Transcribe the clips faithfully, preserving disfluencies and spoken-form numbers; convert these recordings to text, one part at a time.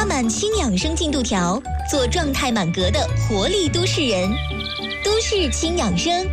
拉满轻养生进度条，做状态满格的活力都市人。都市轻养生。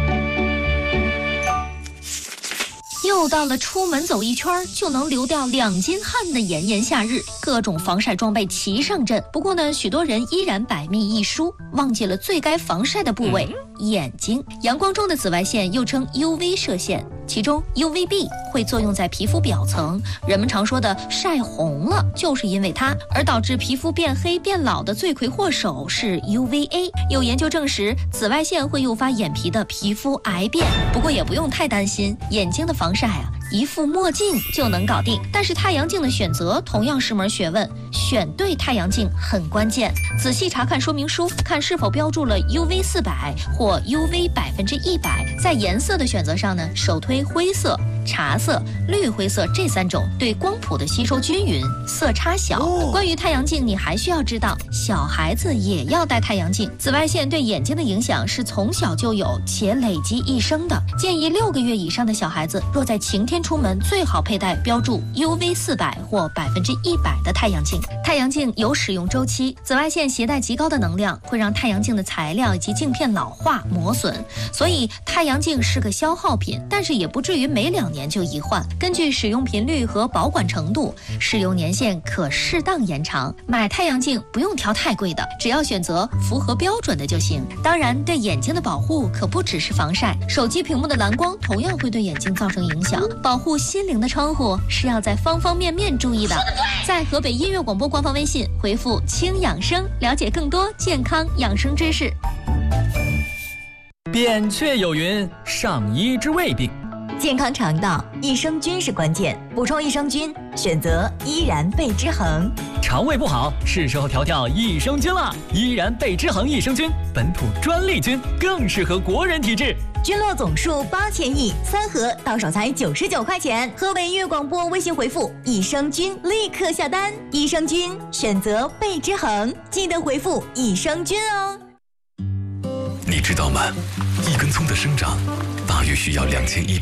又到了出门走一圈就能流掉两斤汗的炎炎夏日，各种防晒装备齐上阵。不过呢，许多人依然百密一疏，忘记了最该防晒的部位——眼睛。阳光中的紫外线又称 U V 射线，其中 U V B 会作用在皮肤表层，人们常说的晒红了，就是因为它。而导致皮肤变黑变老的罪魁祸首是 U V A。有研究证实，紫外线会诱发眼皮的皮肤癌变。不过也不用太担心，眼睛的防晒啊，一副墨镜就能搞定。但是太阳镜的选择同样是门学问，选对太阳镜很关键。仔细查看说明书，看是否标注了 U V 四百或 U V 百分之一百。在颜色的选择上呢，首推灰色、茶色、绿灰色这三种，对光谱的吸收均匀，色差小。哦、关于太阳镜，你还需要知道，小孩子也要戴太阳镜。紫外线对眼睛的影响是从小就有，且累积一生的。建议六个月以上的小孩子，若在晴天出门，最好佩戴标注 U V 四百或百分之一百的太阳镜。太阳镜有使用周期，紫外线携带极高的能量，会让太阳镜的材料以及镜片老化磨损，所以太阳镜是个消耗品，但是也不至于每两年就一换。根据使用频率和保管程度，使用年限可适当延长。买太阳镜不用挑太贵的，只要选择符合标准的就行。当然，对眼睛的保护可不只是防晒，手机屏幕的蓝光同样会对眼睛造成影响。保护心灵的窗户是要在方方面面注意的。在河北音乐广播官方微信回复轻养生，了解更多健康养生知识。 扁鹊有云，上医之未病。 健康肠道，益生菌是关键，补充益生菌，选择依然贝之恒。 肠胃不好，是时候调调益生菌了。依然贝之恒益生菌，本土专利菌，更适合国人体质。 菌落总数八千亿，三盒到手才九十九块钱。河北音乐广播微信回复益生菌，立刻下单。益生菌选择贝之恒，记得回复益生菌哦。 你知道吗？一根葱的生长大约需要两千一。